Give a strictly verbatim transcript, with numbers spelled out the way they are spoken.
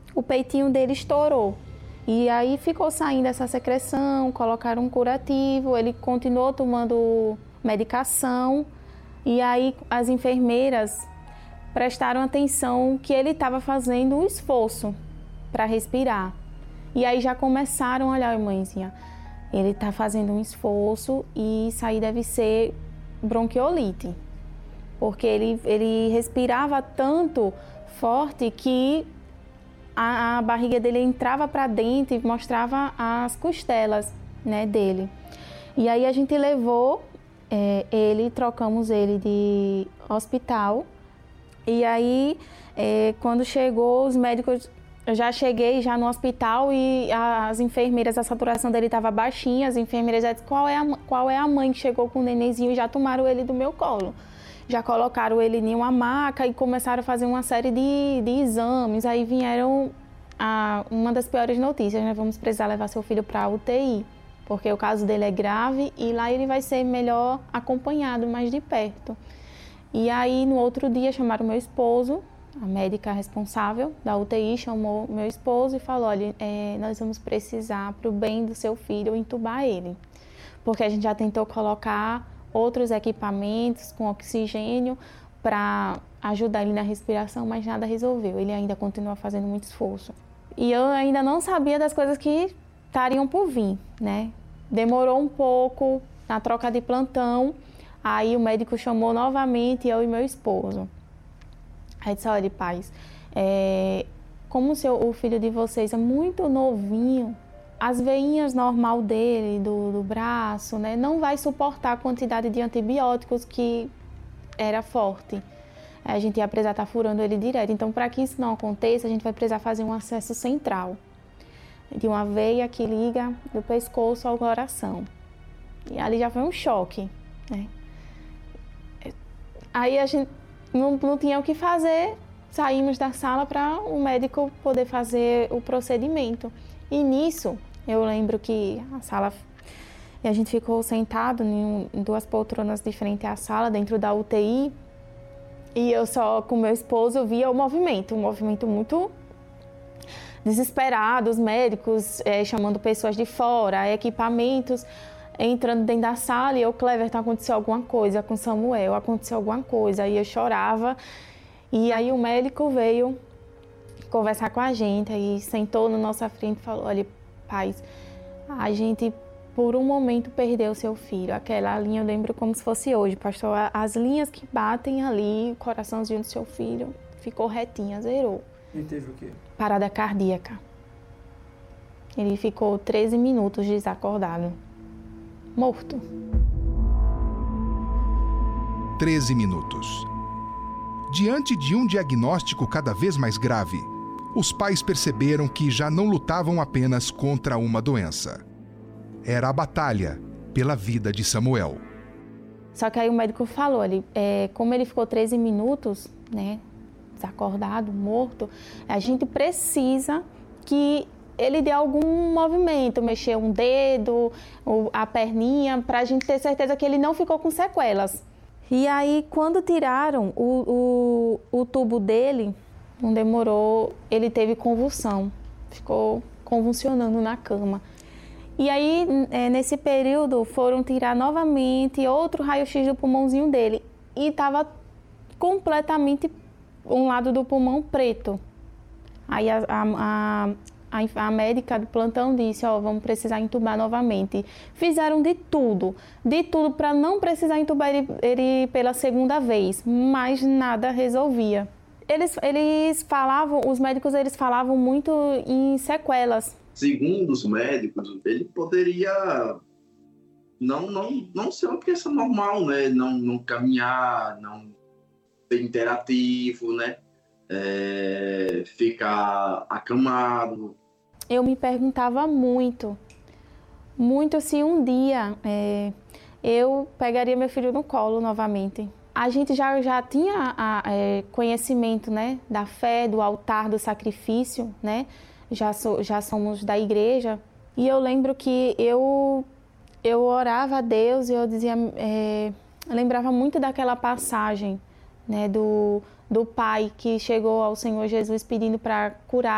o peitinho dele estourou. E aí ficou saindo essa secreção, colocaram um curativo, ele continuou tomando medicação. E aí as enfermeiras prestaram atenção que ele estava fazendo um esforço para respirar. E aí já começaram a olhar, mãezinha, ele está fazendo um esforço e isso aí deve ser bronquiolite. Porque ele, ele respirava tanto forte que a, a barriga dele entrava para dentro e mostrava as costelas, né, dele. E aí a gente levou é, ele, trocamos ele de hospital. E aí, é, quando chegou, os médicos... Eu já cheguei já no hospital e as enfermeiras, a saturação dele estava baixinha. As enfermeiras já disseram, qual é, a, qual é a mãe que chegou com o nenenzinho e já tomaram ele do meu colo. Já colocaram ele em uma maca e começaram a fazer uma série de, de exames. Aí vieram a, uma das piores notícias, né? Vamos precisar levar seu filho para a U T I, porque o caso dele é grave e lá ele vai ser melhor acompanhado, mais de perto. E aí, no outro dia, chamaram meu esposo, a médica responsável da U T I chamou meu esposo e falou, olha, é, nós vamos precisar, para o bem do seu filho, entubar ele. Porque a gente já tentou colocar outros equipamentos com oxigênio para ajudar ele na respiração, mas nada resolveu. Ele ainda continua fazendo muito esforço. E eu ainda não sabia das coisas que estariam por vir, né? Demorou um pouco na troca de plantão, aí o médico chamou novamente eu e meu esposo. Aí disse, olha, pais, é, como o, seu, o filho de vocês é muito novinho, as veinhas normal dele, do, do braço, né, não vai suportar a quantidade de antibióticos que era forte. A gente ia precisar estar furando ele direto. Então, para que isso não aconteça, a gente vai precisar fazer um acesso central, de uma veia que liga do pescoço ao coração. E ali já foi um choque, né? Aí a gente não, não tinha o que fazer, saímos da sala para o médico poder fazer o procedimento. E nisso, eu lembro que a sala, e a gente ficou sentado em, em duas poltronas de frente à sala, dentro da U T I, e eu só com meu esposo via o movimento, um movimento muito desesperado, os médicos é, chamando pessoas de fora, equipamentos, entrando dentro da sala e eu, Cleverton, aconteceu alguma coisa com Samuel, aconteceu alguma coisa, e eu chorava. E aí o médico veio conversar com a gente, aí sentou na nossa frente e falou, olha, pais, a gente por um momento perdeu seu filho. Aquela linha eu lembro como se fosse hoje, pastor, as linhas que batem ali, o coraçãozinho do seu filho ficou retinha, zerou. E teve o quê? Parada cardíaca. Ele ficou treze minutos desacordado. Morto. treze minutos. Diante de um diagnóstico cada vez mais grave, os pais perceberam que já não lutavam apenas contra uma doença. Era a batalha pela vida de Samuel. Só que aí o médico falou, ele, é, como ele ficou treze minutos, né, desacordado, morto, a gente precisa que ele dê algum movimento, mexer um dedo, a perninha, para a gente ter certeza que ele não ficou com sequelas. E aí, quando tiraram o, o, o tubo dele, não demorou, ele teve convulsão, ficou convulsionando na cama. E aí, nesse período, foram tirar novamente outro raio-x do pulmãozinho dele e estava completamente um lado do pulmão preto. Aí a, a, a, a médica do plantão disse, ó, vamos precisar entubar novamente. Fizeram de tudo, de tudo para não precisar entubar ele, ele pela segunda vez, mas nada resolvia. Eles, eles falavam, os médicos eles falavam muito em sequelas. Segundo os médicos, ele poderia não, não, não ser uma criança normal, né? Não, não caminhar, não ser interativo, né? É, ficar acamado. Eu me perguntava muito, muito se um dia é, eu pegaria meu filho no colo novamente. A gente já, já tinha a, é, conhecimento, né, da fé, do altar, do sacrifício, né? Já, so, já somos da igreja. E eu lembro que eu, eu orava a Deus e eu dizia, é, eu lembrava muito daquela passagem, né, do, do pai que chegou ao Senhor Jesus pedindo para curar